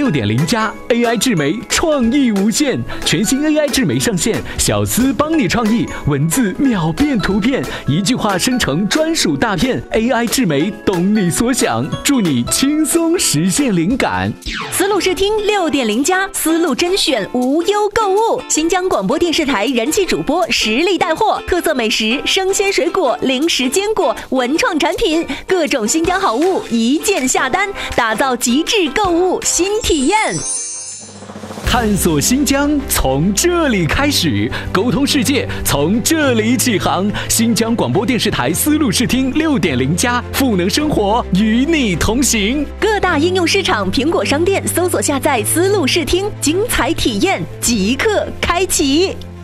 6.0+AI 智媒创意无限，全新 AI 智媒上线，小思帮你创意，文字秒变图片，一句话生成专属大片 ，AI 智媒懂你所想，助你轻松实现灵感。 思路视听6.0+，思路甄选无忧购物。新疆广播电视台人气主播实力带货，特色美食、生鲜水果、零食坚果、文创产品，各种新疆好物一键下单，打造极致购物新体验。 探索新疆从这里开始，沟通世界从这里起航。新疆广播电视台思路视听6.0+，赋能生活，与你同行。 各大应用市场、苹果商店搜索下载思路视听，精彩体验即刻开启。